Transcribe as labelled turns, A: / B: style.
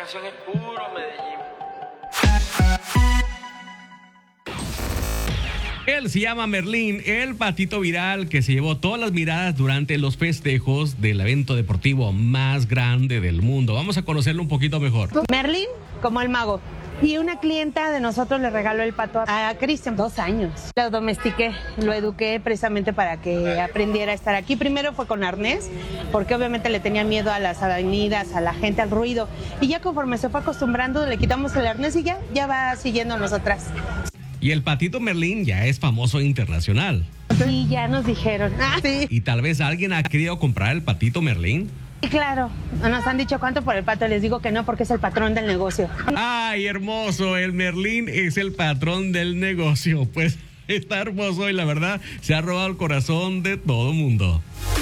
A: canción es puro Medellín.
B: Él se llama Merlín, el patito viral que se llevó todas las miradas durante los festejos del evento deportivo más grande del mundo. Vamos a conocerlo un poquito mejor.
C: Merlín, como el mago. Y una clienta de nosotros le regaló el pato a Cristian, 2 años. Lo domestiqué, lo eduqué precisamente para que aprendiera a estar aquí. Primero fue con arnés, porque obviamente le tenía miedo a las avenidas, a la gente, al ruido. Y ya conforme se fue acostumbrando, le quitamos el arnés y ya va siguiendo a nosotras.
B: Y el patito Merlín ya es famoso internacional.
C: Sí, ya nos dijeron. Sí.
B: Y tal vez alguien ha querido comprar el patito Merlín.
C: Y claro, nos han dicho cuánto por el pato, les digo que no porque es el patrón del negocio.
B: ¡Ay, hermoso! El Merlín es el patrón del negocio. Pues está hermoso y la verdad se ha robado el corazón de todo mundo.